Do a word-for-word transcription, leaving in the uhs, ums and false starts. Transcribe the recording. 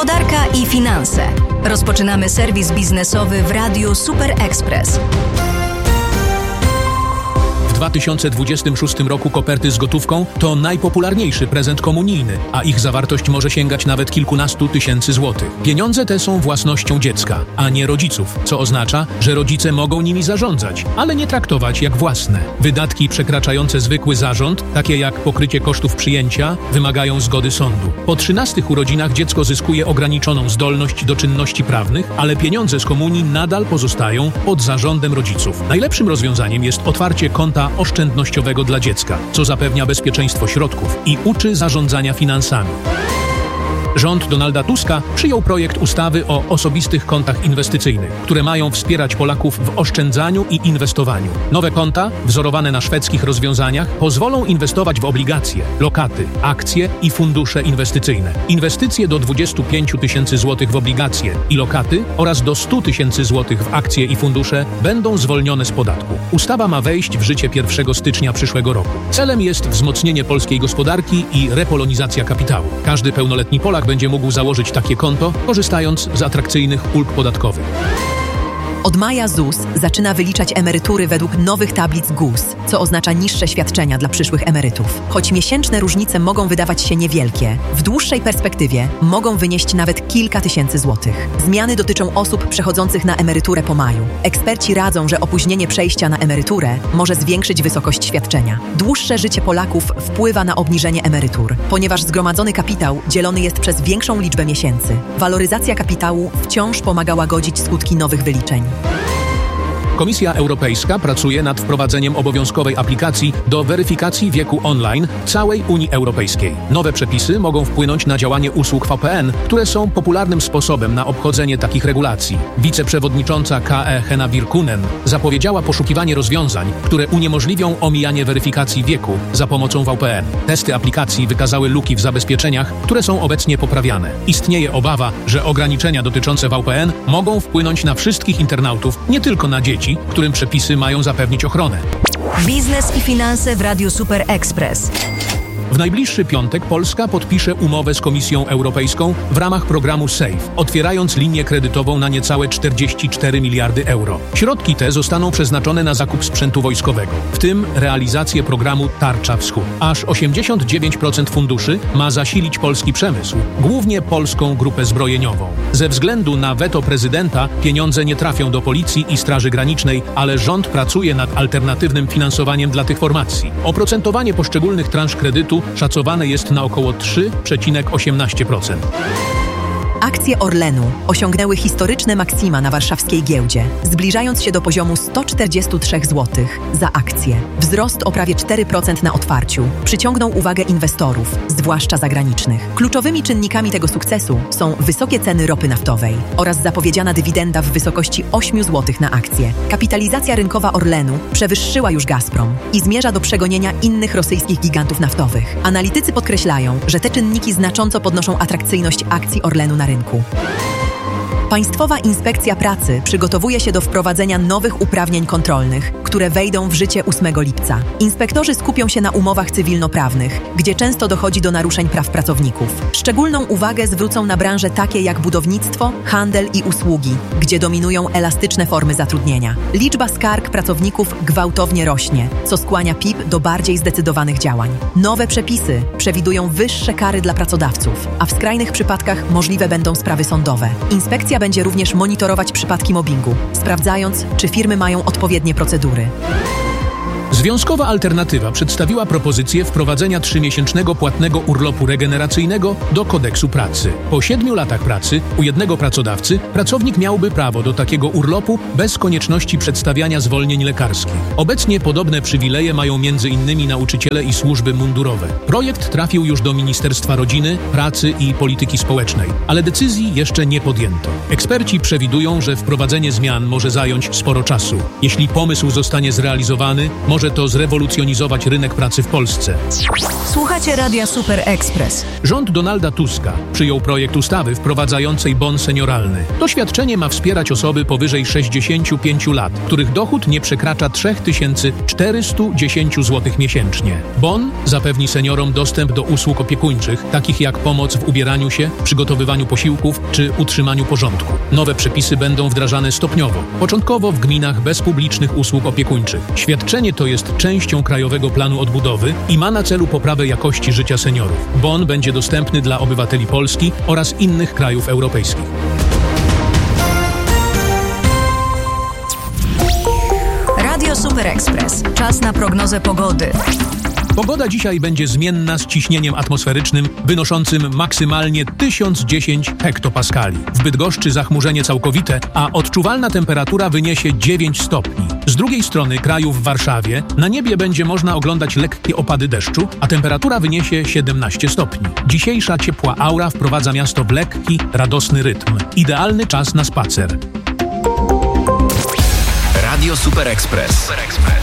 Gospodarka i finanse. Rozpoczynamy serwis biznesowy w Radiu Super Express. W dwa tysiące dwudziestym szóstym roku koperty z gotówką to najpopularniejszy prezent komunijny, a ich zawartość może sięgać nawet kilkunastu tysięcy złotych. Pieniądze te są własnością dziecka, a nie rodziców, co oznacza, że rodzice mogą nimi zarządzać, ale nie traktować jak własne. Wydatki przekraczające zwykły zarząd, takie jak pokrycie kosztów przyjęcia, wymagają zgody sądu. Po trzynastych urodzinach dziecko zyskuje ograniczoną zdolność do czynności prawnych, ale pieniądze z komunii nadal pozostają pod zarządem rodziców. Najlepszym rozwiązaniem jest otwarcie konta oszczędnościowego dla dziecka, co zapewnia bezpieczeństwo środków i uczy zarządzania finansami. Rząd Donalda Tuska przyjął projekt ustawy o osobistych kontach inwestycyjnych, które mają wspierać Polaków w oszczędzaniu i inwestowaniu. Nowe konta, wzorowane na szwedzkich rozwiązaniach, pozwolą inwestować w obligacje, lokaty, akcje i fundusze inwestycyjne. Inwestycje do dwudziestu pięciu tysięcy złotych w obligacje i lokaty oraz do stu tysięcy złotych w akcje i fundusze będą zwolnione z podatku. Ustawa ma wejść w życie pierwszego stycznia przyszłego roku. Celem jest wzmocnienie polskiej gospodarki i repolonizacja kapitału. Każdy pełnoletni Polak będzie mógł założyć takie konto, korzystając z atrakcyjnych ulg podatkowych. Od maja Z U S zaczyna wyliczać emerytury według nowych tablic G U S, co oznacza niższe świadczenia dla przyszłych emerytów. Choć miesięczne różnice mogą wydawać się niewielkie, w dłuższej perspektywie mogą wynieść nawet kilka tysięcy złotych. Zmiany dotyczą osób przechodzących na emeryturę po maju. Eksperci radzą, że opóźnienie przejścia na emeryturę może zwiększyć wysokość świadczenia. Dłuższe życie Polaków wpływa na obniżenie emerytur, ponieważ zgromadzony kapitał dzielony jest przez większą liczbę miesięcy. Waloryzacja kapitału wciąż pomaga łagodzić skutki nowych wyliczeń. Komisja Europejska pracuje nad wprowadzeniem obowiązkowej aplikacji do weryfikacji wieku online w całej Unii Europejskiej. Nowe przepisy mogą wpłynąć na działanie usług V P N, które są popularnym sposobem na obchodzenie takich regulacji. Wiceprzewodnicząca K E Henna Virkkunen zapowiedziała poszukiwanie rozwiązań, które uniemożliwią omijanie weryfikacji wieku za pomocą V P N. Testy aplikacji wykazały luki w zabezpieczeniach, które są obecnie poprawiane. Istnieje obawa, że ograniczenia dotyczące V P N mogą wpłynąć na wszystkich internautów, nie tylko na dzieci, którym przepisy mają zapewnić ochronę. Biznes i finanse w Radiu Super Express. W najbliższy piątek Polska podpisze umowę z Komisją Europejską w ramach programu SAFE, otwierając linię kredytową na niecałe czterdzieści cztery miliardy euro. Środki te zostaną przeznaczone na zakup sprzętu wojskowego, w tym realizację programu Tarcza Wschód. Aż osiemdziesiąt dziewięć procent funduszy ma zasilić polski przemysł, głównie polską grupę zbrojeniową. Ze względu na weto prezydenta pieniądze nie trafią do Policji i Straży Granicznej, ale rząd pracuje nad alternatywnym finansowaniem dla tych formacji. Oprocentowanie poszczególnych transz kredytu szacowane jest na około trzy przecinek osiemnaście procent. Akcje Orlenu osiągnęły historyczne maksima na warszawskiej giełdzie, zbliżając się do poziomu sto czterdzieści trzy złotych za akcję. Wzrost o prawie cztery procent na otwarciu przyciągnął uwagę inwestorów, zwłaszcza zagranicznych. Kluczowymi czynnikami tego sukcesu są wysokie ceny ropy naftowej oraz zapowiedziana dywidenda w wysokości osiem złotych na akcję. Kapitalizacja rynkowa Orlenu przewyższyła już Gazprom i zmierza do przegonienia innych rosyjskich gigantów naftowych. Analitycy podkreślają, że te czynniki znacząco podnoszą atrakcyjność akcji Orlenu na rynku. Państwowa Inspekcja Pracy przygotowuje się do wprowadzenia nowych uprawnień kontrolnych, które wejdą w życie ósmego lipca. Inspektorzy skupią się na umowach cywilnoprawnych, gdzie często dochodzi do naruszeń praw pracowników. Szczególną uwagę zwrócą na branże takie jak budownictwo, handel i usługi, gdzie dominują elastyczne formy zatrudnienia. Liczba skarg pracowników gwałtownie rośnie, co skłania P I P do bardziej zdecydowanych działań. Nowe przepisy przewidują wyższe kary dla pracodawców, a w skrajnych przypadkach możliwe będą sprawy sądowe. Inspekcja będzie również monitorować przypadki mobbingu, sprawdzając, czy firmy mają odpowiednie procedury. Związkowa Alternatywa przedstawiła propozycję wprowadzenia trzymiesięcznego płatnego urlopu regeneracyjnego do kodeksu pracy. Po siedmiu latach pracy u jednego pracodawcy pracownik miałby prawo do takiego urlopu bez konieczności przedstawiania zwolnień lekarskich. Obecnie podobne przywileje mają między innymi nauczyciele i służby mundurowe. Projekt trafił już do Ministerstwa Rodziny, Pracy i Polityki Społecznej, ale decyzji jeszcze nie podjęto. Eksperci przewidują, że wprowadzenie zmian może zająć sporo czasu. Jeśli pomysł zostanie zrealizowany, może Może to zrewolucjonizować rynek pracy w Polsce. Słuchacie Radia Super Express. Rząd Donalda Tuska przyjął projekt ustawy wprowadzającej bon senioralny. To świadczenie ma wspierać osoby powyżej sześćdziesięciu pięciu lat, których dochód nie przekracza trzy tysiące czterysta dziesięć złotych miesięcznie. Bon zapewni seniorom dostęp do usług opiekuńczych, takich jak pomoc w ubieraniu się, przygotowywaniu posiłków czy utrzymaniu porządku. Nowe przepisy będą wdrażane stopniowo, początkowo w gminach bez publicznych usług opiekuńczych. Świadczenie to jest częścią Krajowego Planu Odbudowy i ma na celu poprawę jakości życia seniorów. Bon będzie dostępny dla obywateli Polski oraz innych krajów europejskich. Radio Super Express. Czas na prognozę pogody. Pogoda dzisiaj będzie zmienna z ciśnieniem atmosferycznym wynoszącym maksymalnie tysiąc dziesięć hektopaskali. W Bydgoszczy zachmurzenie całkowite, a odczuwalna temperatura wyniesie dziewięć stopni. Z drugiej strony kraju w Warszawie na niebie będzie można oglądać lekkie opady deszczu, a temperatura wyniesie siedemnaście stopni. Dzisiejsza ciepła aura wprowadza miasto w lekki, radosny rytm. Idealny czas na spacer. Radio Super Express.